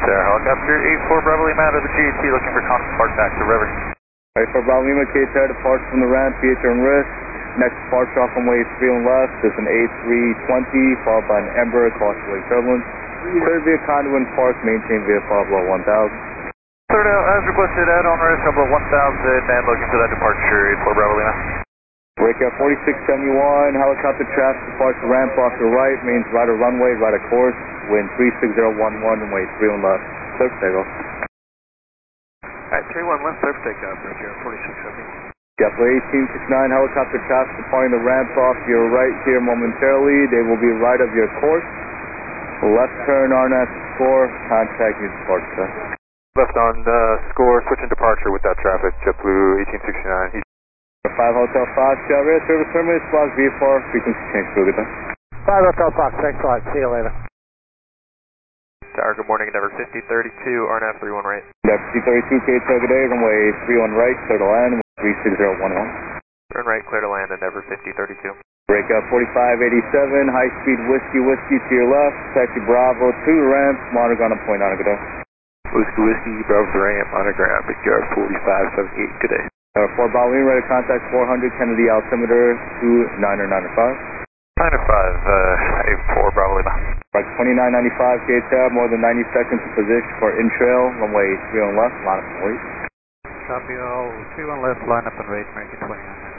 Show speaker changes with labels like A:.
A: there, helicopter 84 Bravo Lima out of the GAT looking for contact park back to river.
B: 84 Bravo Lima, KTR departs from the ramp, PH on risk. Next departure off runway 3 on left is an A320 followed by an Embraer, cautiously turbulent. Clear via conduit park, maintain via far below 1000.
A: Third out, as requested, add on risk, below 1000 and looking for that departure 84 Bravo Lima.
B: Breakout 4671, helicopter traffic departs the ramp off the right, means right of runway, right of course, wind 36011, runway 3 on left, clear for takeoff.
A: Alright, 31 left, clear for takeoff, breakout 4671.
B: Jetblade 1869, helicopter traffic departing the ramp off to your right here momentarily, they will be right of your course. Left turn RNAV score, contact your departure.
A: Left on score, switching departure with that traffic, JetBlue 1869.
B: 5 Hotel Fox, rail service terminus, Fox V4, frequency change, good day.
C: 5 Hotel Fox, thanks a lot, see you later.
A: Tower, good morning, Endeavor 5032, RNAV 31 right.
B: Endeavor 5032, KTR, good day, runway 31 right, clear to land, 36011.
A: Turn right, clear to land, Endeavor 5032.
B: Breakout 4587, high speed whiskey to your left, taxi Bravo to the ramp, monitor on a point on a good day.
A: Whiskey, Bravo to the ramp, monitor Victor 4578, good day.
B: 4 Bravo Lima, ready to contact 400 Kennedy altimeter 2995.
A: 905, 4 Bravo Lima.
B: Right, 2995, KTAB, more than 90 seconds in position for in-trail, runway 3 on left, line up and wait.
C: Copy all, 3 on left, line up and wait, American 29.